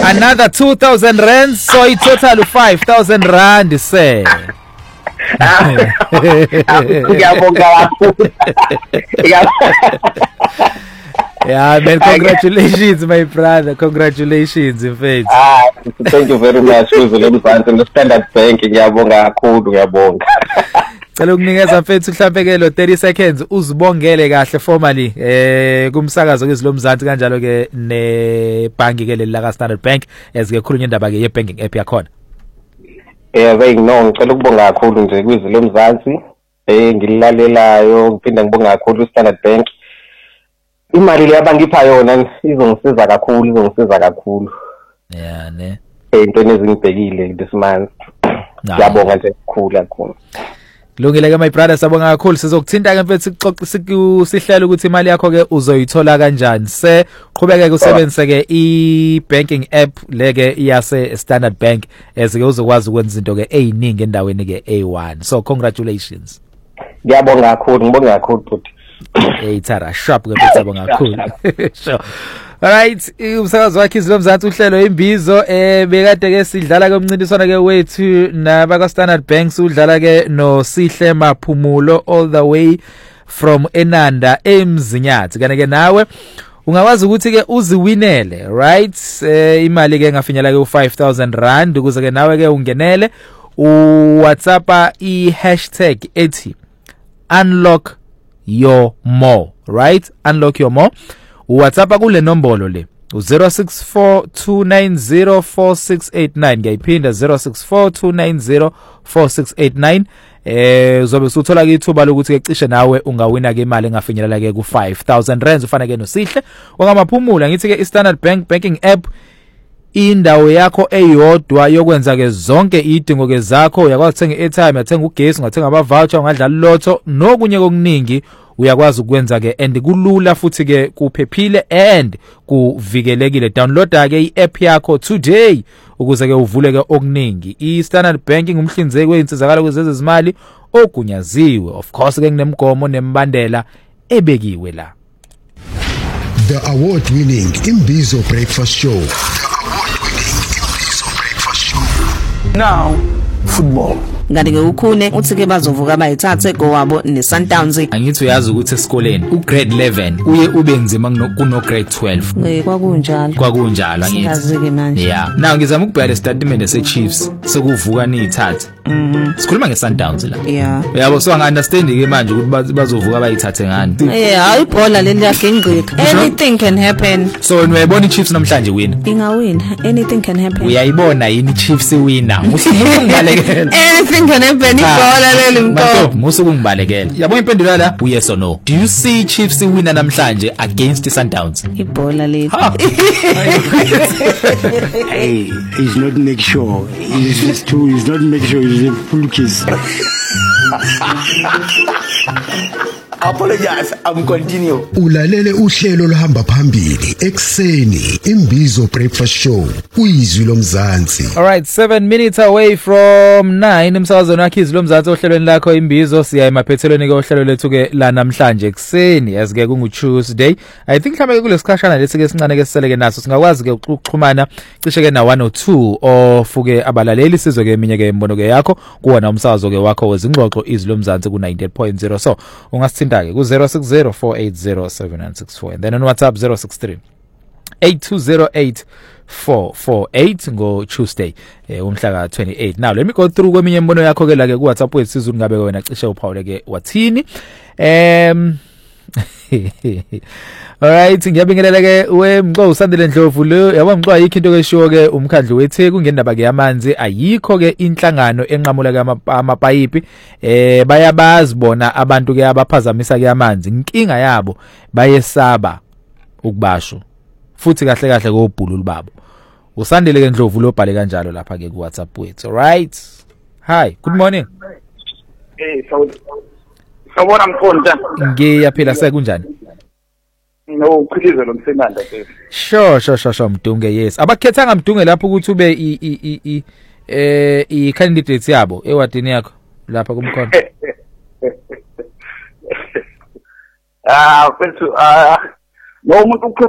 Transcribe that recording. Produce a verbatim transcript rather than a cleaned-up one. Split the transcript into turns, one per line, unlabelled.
Another two thousand rand, so it total five thousand rand, sir. Yeah, man, congratulations, my brother. Congratulations, in fact.
Ah, thank you very much. The Standard Bank, ngiyabonga kakhulu, ngiyabonga.
Cela ukunikeza mfethu mhlambe ke lo thirty seconds uzibongele kahle formally eh kumsakazo kwezilomzansi kanjalo ke nebhanki ke leli la Standard Bank ezike khulunywa indaba ke ye banking app yakhona.
Eh bayi no ngicela ukubonga kakhulu nje kwezilomzansi eh ngilalelayo ngiphinda ngibonga kakhulu Standard Bank. Imali le abangipha yona izongisiza kakhulu izongisiza kakhulu.
Yeah ne.
Into ezingibhekile this month. Ngiyabonga nje kakhulu kakhulu.
Kulungile ke my brother sabonga kakhulu sizokuthinta ke mfethu sixoxe sihlele ukuthi imali yakho ke uzoyithola kanjani se qhubeke usebenzise ke i banking app leke iyase Standard Bank ezike uzokwazi ukwenza izinto ke eziningi endaweni ke A one so congratulations.
Ngiyabonga kakhulu ngibonga kakhulu futhi.
Hey Tara sharp ke mfethu sabonga kakhulu. Sure. Alright, umsakazo wakhe izilomzansi uhlelo imbizo eh bekade ke sidlala ke umncintiswano ke wethu nabaka Standard Bank udlala ke no Sihle Maphumulo all the way from Enanda eMzinyathi kanti ke nawe ungakwazi ukuthi ke uziwinele right eh imali ke ngafinyela ke u five thousand rand ukuze ke nawe ke ungenele u WhatsAppa i hashtag ethi unlock your more right unlock your more WhatsApp kule nombolo le zero six four two nine zero four six eight nine ngiyiphinda zero six four two nine zero four six eight nine eh uzobe usuthola ke ithuba lokuthi ke cishe nawe ungawina ke imali engafinyelela ke ku five thousand rand ufana ke noSihle ongamaphumula ngithi ke iStandard Bank banking app indawo yakho eyodwa yokwenza ke zonke idingo ke zakho uyakwazi ukuthenga airtime uyathenga ugesi ungathenga ama voucher ungadlala lotho nokunye kokuningi uyakwazi ukwenza ke and kulula futhi ke kuphephile and kuvikelekile downloada ke i-app yakho today ukuze ke uvule ke okuningi iStandard Banking umhlinzeki weinsizakalo kwezezimali ogunyaziwe of course ke kunemgomo nemibandela ebekiwe la.
The award winning Imbizo Breakfast Show.
Now, football.
Ngade ke ukhune uthi ke bazovuka bayithathe go wabo neSundowns.
Angithi uyazi ukuthi esikoleni u grade eleven uye ube nzima kuno grade twelve.
Eh kwakunjalo.
Kwakunjalo angithi.
Ngazi ke manje.
Yeah. Now ngizama ukubhala istatement seChiefs sekuvuka niyithathe. Mhm. Sikhuluma ngeSundowns la.
Yeah.
Yabo so anga understand ke manje ukuthi bazovuka bayithathe ngani.
Eh hayi ibhola leli yakengqitho. Anything can happen.
So wena uyayibona iChiefs namhlanje wina?
Ingawina. Anything can happen.
Uyayibona yini iChiefs wina? Usungibalekela.
Anything can happen ibhola leli mnto.
Musu kungibalekela. Yabona impendulo la? Yes or no? Do you see Chiefs win namhlanje against Sundowns?
Ibhola leli.
Hey, he's not make sure. He's just too. He's not make sure. He's a full kiss. Apologize. I'm continue.
Ulalele uhlelo lohamba phambili ekseni Imbizo Breakfast Show kuyizwi lomzansi.
All right, seven minutes away from nine umsakazweni wakhe izwi lomzansi ohlelweni lakho Imbizo siya emaphethelweni ke ohlelo lethu ke la namhlanje ekseni asike kungu Tuesday. I think mhlawumbe kulesikhashana lethi ke sincane ke siseleke naso singakwazi ke ukuxhumana cishe ke na one oh two ofuke abalaleli sizwe ke eminye ke imbono ke yakho kuwona umsakazo ke wakho wezingxoxo izwi lomzansi ku ninety-eight point zero so ungasithinta ke ku zero six zero four eight zero seven nine six four and then on WhatsApp zero six three eight two zero eight four four eight ngo Tuesday eh umhla ka twenty-eight. Now let me go through kweminye imbono yakho ke la ke ku WhatsApp wethu sizwe ngabe wena cishe uphawule ke wathini em Alright ngiyabingelela ke wemqo usandile Ndlovu lo yabo mqwa yikho into ke shiwo ke umkhandlu wetheku ngendaba ke yamanzi ayikho ke inhlangano enqamula ke amapayipi eh bayabazi bona abantu ke abaphazamisa ke amanzi inkinga yabo bayesaba ukubasho futhi kahle kahle kobhululu babo usandile ke Ndlovu lo bhale kanjalo lapha ke ku WhatsApp wethu. Alright, hi, good morning.
Eh so sawona mkhonza
ngiyaphila sekunjani?
No ukhulizwe lo msenanda ke.
Sure sure sure sure Mdunge yes. Abakhethanga Mdunge lapho ukuthi ube i i i eh i candidate yabo ewadini yakho lapha kumkhono.
Ah, mfethu ah no umuntu